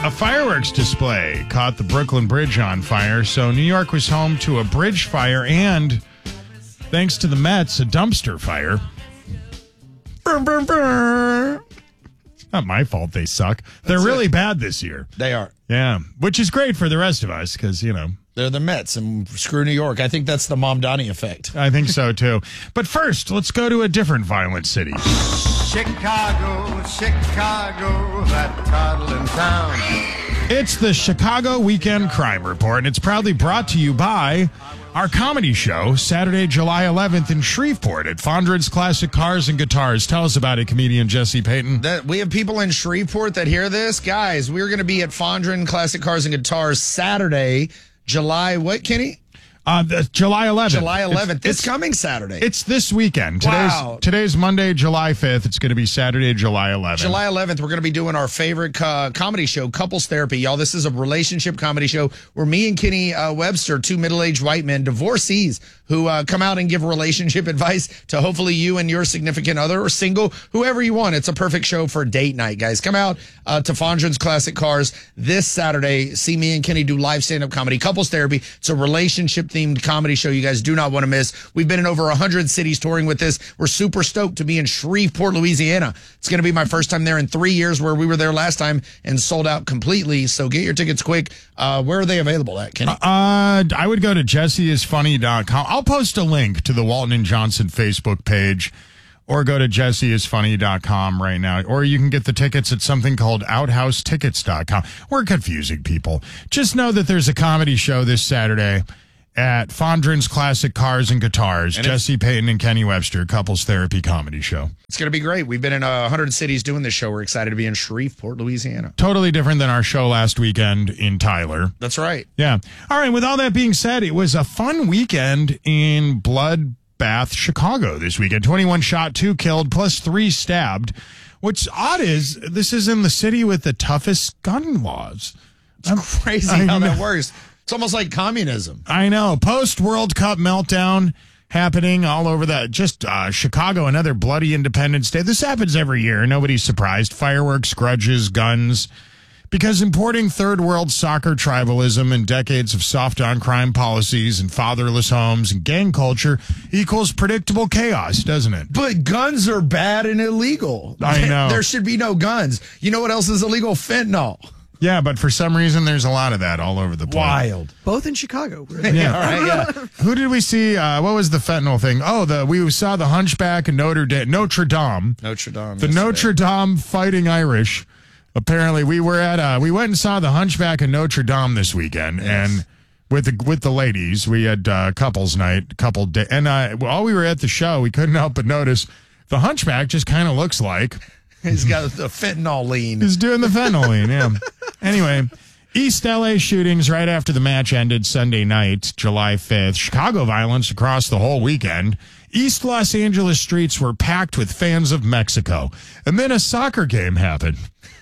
A fireworks display caught the Brooklyn Bridge on fire, so New York was home to a bridge fire and, thanks to the Mets, a dumpster fire. Not my fault they suck. They're really bad this year. They are. Yeah, which is great for the rest of us because, They're the Mets and screw New York. I think that's the Mom Donnie effect. I think so, too. But first, let's go to a different violent city. Chicago, Chicago, that toddling town. It's the Chicago Weekend Crime Report, and it's proudly brought to you by our comedy show, Saturday, July 11th in Shreveport at Fondren's Classic Cars and Guitars. Tell us about it, comedian Jesse Payton. We have people in Shreveport that hear this. Guys, we're going to be at Fondren Classic Cars and Guitars Saturday, July, what, Kenny? July 11th. July 11th. It's coming Saturday. It's this weekend. Wow. Today's Monday, July 5th. It's going to be Saturday, July 11th. July 11th, we're going to be doing our favorite comedy show, Couples Therapy. Y'all, this is a relationship comedy show where me and Kenny Webster, two middle-aged white men, divorcees, who come out and give relationship advice to hopefully you and your significant other or single, whoever you want. It's a perfect show for date night, guys. Come out to Fondren's Classic Cars this Saturday. See me and Kenny do live stand-up comedy, Couples Therapy. It's a relationship-themed comedy show you guys do not want to miss. We've been in over 100 cities touring with this. We're super stoked to be in Shreveport, Louisiana. It's going to be my first time there in 3 years, where we were there last time and sold out completely. So get your tickets quick. Where are they available at, Kenny? I would go to jesseisfunny.com. I'll post a link to the Walton and Johnson Facebook page, or go to jesseisfunny.com right now. Or you can get the tickets at something called outhousetickets.com. We're confusing people. Just know that there's a comedy show this Saturday at Fondren's Classic Cars and Guitars. And Jesse Payton and Kenny Webster, Couples Therapy Comedy Show. It's going to be great. We've been in 100 cities doing this show. We're excited to be in Shreveport, Louisiana. Totally different than our show last weekend in Tyler. That's right. Yeah. All right. With all that being said, it was a fun weekend in Bloodbath, Chicago this weekend. 21 shot, 2 killed, plus 3 stabbed. What's odd is this is in the city with the toughest gun laws. It's crazy how that works. It's almost like communism. I know. Post-World Cup meltdown happening all over that. Just Chicago, another bloody Independence Day. This happens every year. Nobody's surprised. Fireworks, grudges, guns. Because importing third world soccer tribalism and decades of soft on crime policies and fatherless homes and gang culture equals predictable chaos, doesn't it? But guns are bad and illegal. I know. There should be no guns. You know what else is illegal? Fentanyl. Yeah, but for some reason, there's a lot of that all over the place. Wild. Both in Chicago. Yeah. All right, yeah. Who did we see? What was the fentanyl thing? Oh, we saw the Hunchback and Notre Dame. Notre Dame. The Notre Dame Fighting Irish. Apparently, we went and saw the Hunchback and Notre Dame this weekend, and with the ladies, we had couples night, and while we were at the show, we couldn't help but notice the Hunchback just kind of looks like. He's got the fentanyl lean. He's doing the fentanyl lean, yeah. Anyway, East LA shootings right after the match ended Sunday night, July 5th. Chicago violence across the whole weekend. East Los Angeles streets were packed with fans of Mexico. And then a soccer game happened.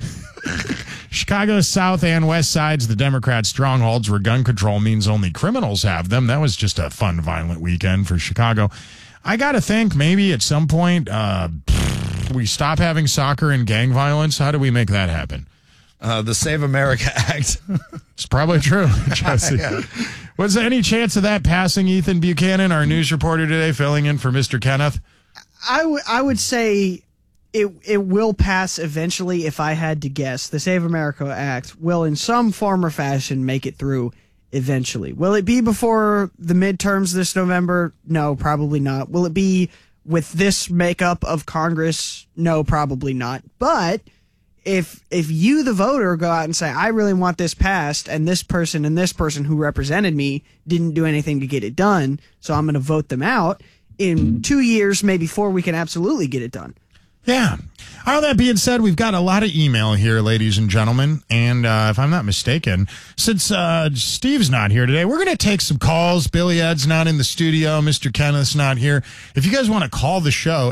Chicago's south and west sides, the Democrat strongholds where gun control means only criminals have them. That was just a fun, violent weekend for Chicago. I got to think maybe at some point we stop having soccer and gang violence. How do we make that happen? The Save America Act. It's probably true, Jesse. Yeah. Was there any chance of that passing, Ethan Buchanan, our news reporter today, filling in for Mr. Kenneth? I would say it will pass eventually if I had to guess. The Save America Act will in some form or fashion make it through eventually. Will it be before the midterms this November? No, probably not. Will it be with this makeup of Congress? No, probably not. But if you, the voter, go out and say, I really want this passed, and this person who represented me didn't do anything to get it done, so I'm going to vote them out, in 2 years, maybe 4, we can absolutely get it done. Yeah. All that being said, we've got a lot of email here, ladies and gentlemen. And if I'm not mistaken, since Steve's not here today, we're going to take some calls. Billy Ed's not in the studio. Mr. Kenneth's not here. If you guys want to call the show,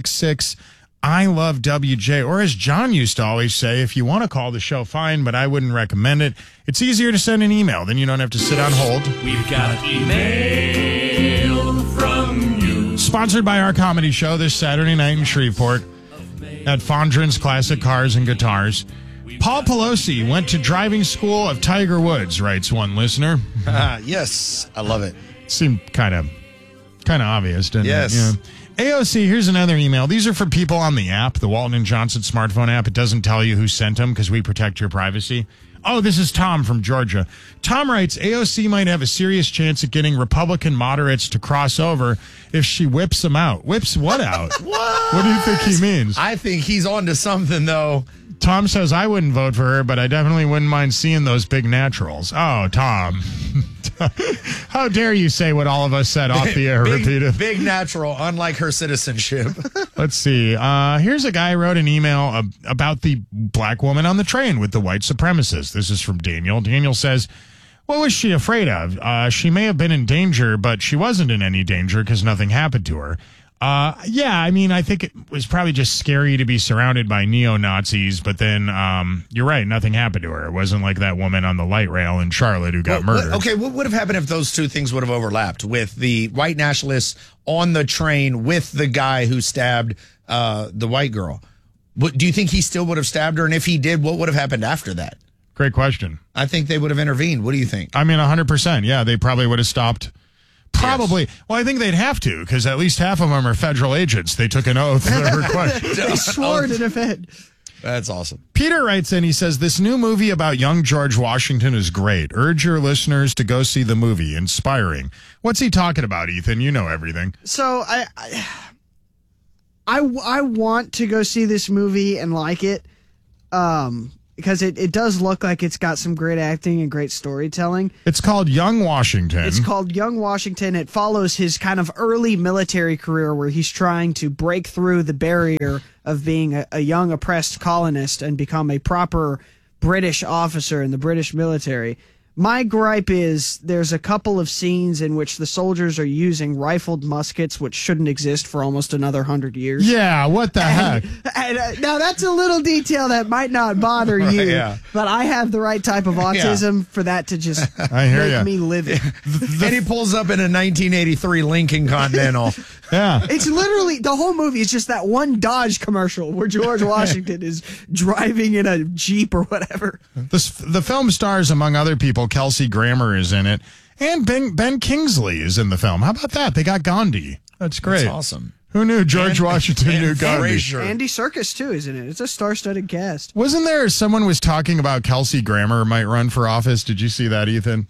866-I-LOVE-WJ. Or as John used to always say, if you want to call the show, fine, but I wouldn't recommend it. It's easier to send an email. Then you don't have to sit on hold. We've got email from you. Sponsored by our comedy show this Saturday night in Shreveport at Fondren's Classic Cars and Guitars. Paul Pelosi went to driving school of Tiger Woods, writes one listener. Yes, I love it. Seemed kind of obvious, didn't Yes. it? Yeah. AOC, here's another email. These are for people on the app, the Walton & Johnson smartphone app. It doesn't tell you who sent them because we protect your privacy. Oh, this is Tom from Georgia. Tom writes, AOC might have a serious chance at getting Republican moderates to cross over if she whips them out. Whips what out? What do you think he means? I think he's on to something, though. Tom says, I wouldn't vote for her, but I definitely wouldn't mind seeing those big naturals. Oh, Tom. How dare you say what all of us said off the air? Repeat it. Big natural, unlike her citizenship. Let's see. Here's a guy who wrote an email about the black woman on the train with the white supremacists. This is from Daniel. Daniel says, what was she afraid of? She may have been in danger, but she wasn't in any danger because nothing happened to her. Yeah, I mean, I think it was probably just scary to be surrounded by neo-Nazis, but then, you're right, nothing happened to her. It wasn't like that woman on the light rail in Charlotte who got murdered. What would have happened if those two things would have overlapped with the white nationalists on the train with the guy who stabbed the white girl? Do you think he still would have stabbed her? And if he did, what would have happened after that? Great question. I think they would have intervened. What do you think? I mean, 100%. Yeah, they probably would have stopped. Probably. Yes. Well, I think they'd have to because at least half of them are federal agents. They took an oath. They swore to defend. That's awesome. Peter writes in, he says, this new movie about young George Washington is great. Urge your listeners to go see the movie. Inspiring. What's he talking about, Ethan? You know everything. So I want to go see this movie and like it. Because it does look like it's got some great acting and great storytelling. It's called Young Washington. It's called Young Washington. It follows his kind of early military career where he's trying to break through the barrier of being a young oppressed colonist and become a proper British officer in the British military. My gripe is there's a couple of scenes in which the soldiers are using rifled muskets, which shouldn't exist for almost another 100 years. Yeah, what the heck? And, now, that's a little detail that might not bother you, but I have the right type of autism for that to just make me livid. And he pulls up in a 1983 Lincoln Continental. Yeah. It's literally, the whole movie is just that one Dodge commercial where George Washington is driving in a Jeep or whatever. The film stars, among other people, Kelsey Grammer is in it, and Ben Kingsley is in the film. How about that? They got Gandhi. That's great. That's awesome. Who knew George Washington knew Gandhi? Andy Serkis, too, is in it. It's a star-studded cast. Wasn't there someone was talking about Kelsey Grammer might run for office? Did you see that, Ethan?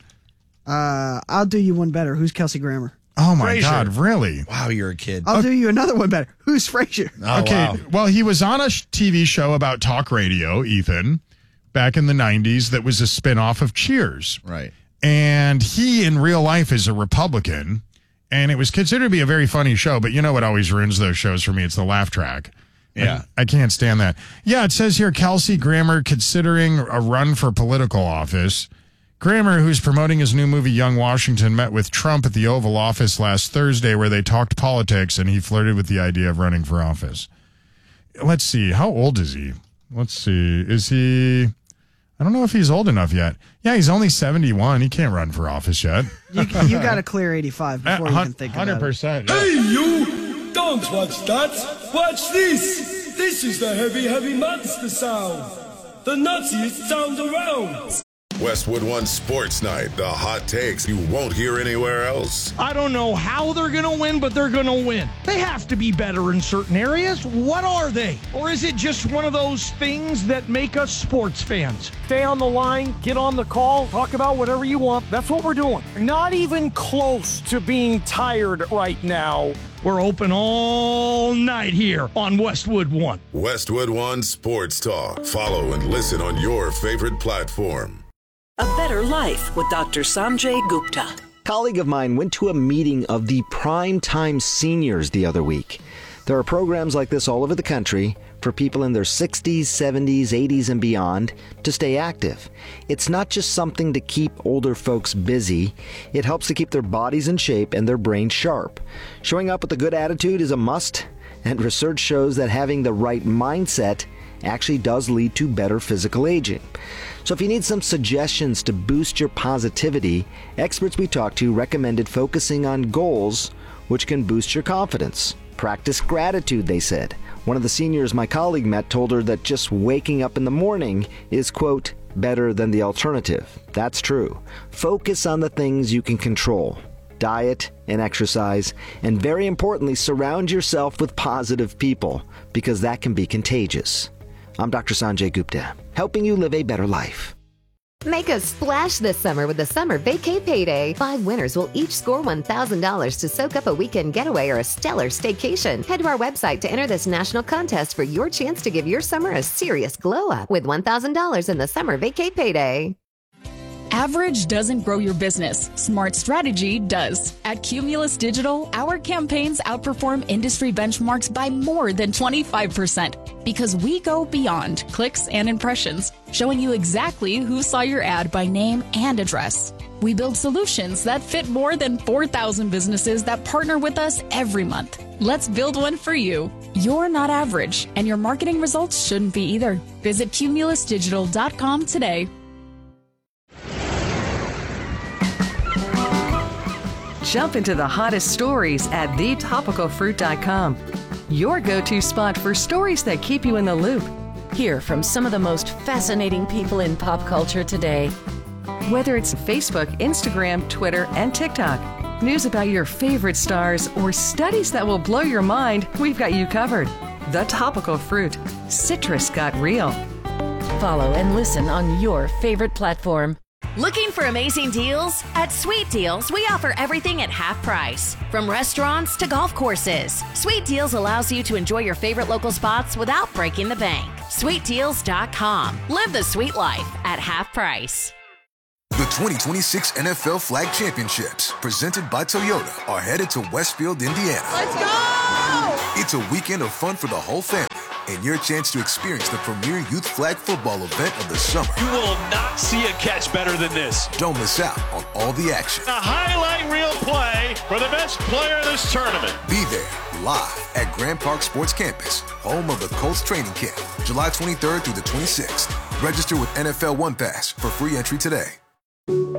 I'll do you one better. Who's Kelsey Grammer? Oh, my God, really? Wow, you're a kid. I'll do you another one better. Who's Frasier? Oh, okay, wow. Well, he was on a TV show about talk radio, Ethan, back in the 90s that was a spinoff of Cheers. Right. And he, in real life, is a Republican, and it was considered to be a very funny show, but you know what always ruins those shows for me? It's the laugh track. Yeah. I can't stand that. Yeah, it says here, Kelsey Grammer considering a run for political office. Grammer, who's promoting his new movie Young Washington, met with Trump at the Oval Office last Thursday where they talked politics and he flirted with the idea of running for office. Let's see. How old is he? Let's see. Is he... I don't know if he's old enough yet. Yeah, he's only 71. He can't run for office yet. You got to clear 85 before you can think about it. 100%. Hey, you! Don't watch that. Watch this. This is the heavy monster sound. The nuttiest sound around. Westwood One Sports Night, the hot takes you won't hear anywhere else. I don't know how they're going to win, but they're going to win. They have to be better in certain areas. What are they? Or is it just one of those things that make us sports fans? Stay on the line, get on the call, talk about whatever you want. That's what we're doing. Not even close to being tired right now. We're open all night here on Westwood One. Westwood One Sports Talk. Follow and listen on your favorite platform. A Better Life with Dr. Sanjay Gupta. A colleague of mine went to a meeting of the Primetime Seniors the other week. There are programs like this all over the country for people in their 60s, 70s, 80s, and beyond to stay active. It's not just something to keep older folks busy. It helps to keep their bodies in shape and their brains sharp. Showing up with a good attitude is a must, and research shows that having the right mindset actually does lead to better physical aging. So if you need some suggestions to boost your positivity, experts we talked to recommended focusing on goals which can boost your confidence. Practice gratitude, they said. One of the seniors my colleague met told her that just waking up in the morning is, quote, better than the alternative. That's true. Focus on the things you can control. Diet and exercise, and very importantly, surround yourself with positive people, because that can be contagious. I'm Dr. Sanjay Gupta, helping you live a better life. Make a splash this summer with the Summer Vacay Payday. 5 winners will each score $1,000 to soak up a weekend getaway or a stellar staycation. Head to our website to enter this national contest for your chance to give your summer a serious glow up with $1,000 in the Summer Vacay Payday. Average doesn't grow your business. Smart strategy does. At Cumulus Digital, our campaigns outperform industry benchmarks by more than 25% because we go beyond clicks and impressions, showing you exactly who saw your ad by name and address. We build solutions that fit more than 4,000 businesses that partner with us every month. Let's build one for you. You're not average, and your marketing results shouldn't be either. Visit cumulusdigital.com today. Jump into the hottest stories at thetopicalfruit.com. Your go-to spot for stories that keep you in the loop. Hear from some of the most fascinating people in pop culture today. Whether it's Facebook, Instagram, Twitter, and TikTok, news about your favorite stars, or studies that will blow your mind, we've got you covered. The Topical Fruit. Citrus got real. Follow and listen on your favorite platform. Looking for amazing deals? At Sweet Deals, we offer everything at half price. From restaurants to golf courses, Sweet Deals allows you to enjoy your favorite local spots without breaking the bank. SweetDeals.com. Live the sweet life at half price. The 2026 NFL Flag Championships, presented by Toyota, are headed to Westfield, Indiana. Let's go! It's a weekend of fun for the whole family, and your chance to experience the premier youth flag football event of the summer. You will not see a catch better than this. Don't miss out on all the action. A highlight reel play for the best player of this tournament. Be there live at Grand Park Sports Campus, home of the Colts training camp, July 23rd through the 26th. Register with NFL One Pass for free entry today.